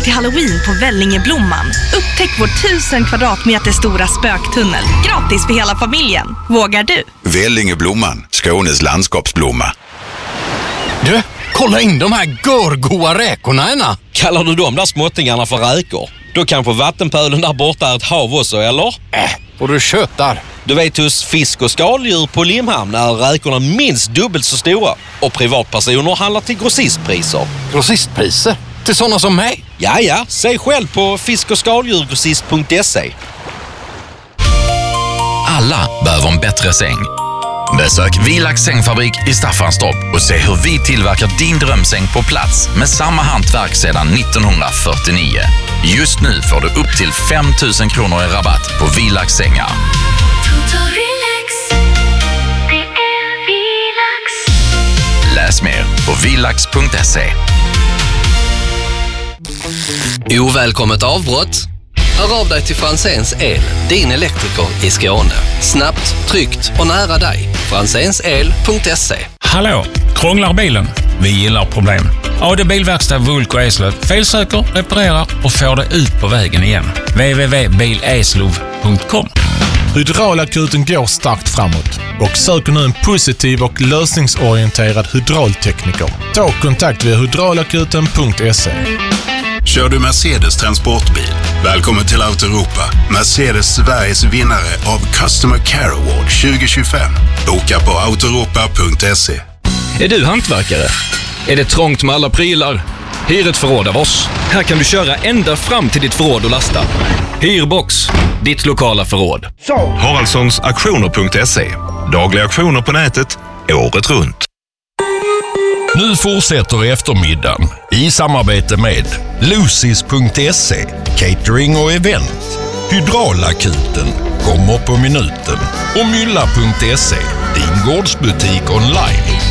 till Halloween på Vällingeblomman. Upptäck vår 1000 kvadratmeter stora spöktunnel. Gratis för hela familjen. Vågar du? Vällingeblomman, Skånes landskapsblomma. Du, kolla in de här görgoa räkorna ena. Kallar du de där småttingarna för räkor? Då kanske vattenpölen där borta är ett hav också, eller? Och du köttar. Du vet, hos fisk- och skaldjur på Limhamn är räkorna minst dubbelt så stora. Och privatpersoner handlar till grossistpriser. Grossistpriser? Till sådana som mig? Ja, säg själv på fisk-och-skaldjurgrossist.se. Alla behöver en bättre säng. Besök Vilax sängfabrik i Staffanstorp och se hur vi tillverkar din drömsäng på plats med samma hantverk sedan 1949. Just nu får du upp till 5 000 kronor i rabatt på Vilax sängar. Läs mer på vilax.se. Ovälkommet avbrott. Hör av dig till Franzéns El, din elektriker i Skåne. Snabbt, tryggt och nära dig. franzensel.se. Hallå, krånglar bilen? Vi gillar problem. AD Bilverkstad Vulko Eslöv felsöker, reparerar och får det ut på vägen igen. www.bileslov.com. Hydraulakuten går starkt framåt och söker nu en positiv och lösningsorienterad hydraultekniker. Ta kontakt via hydraulakuten.se. Kör du Mercedes transportbil? Välkommen till Autoropa. Mercedes Sveriges vinnare av Customer Care Award 2025. Boka på autoropa.se. Är du hantverkare? Är det trångt med alla prylar? Hyr ett förråd av oss. Här kan du köra ända fram till ditt förråd och lasta. Hyrbox, ditt lokala förråd. Haraldssonauktioner.se. Dagliga auktioner på nätet, året runt. Nu fortsätter eftermiddagen i samarbete med Lucis.se, catering och event. Hydraulakuten kommer på minuten och Mylla.se, din gårdsbutik online.